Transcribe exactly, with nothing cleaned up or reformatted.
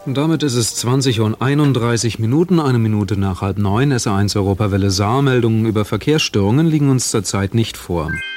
Damit ist es zwanzig Uhr einunddreißig Minuten, eine Minute nach halb neun. S A eins Europawelle Saar. Meldungen über Verkehrsstörungen liegen uns zurzeit nicht vor.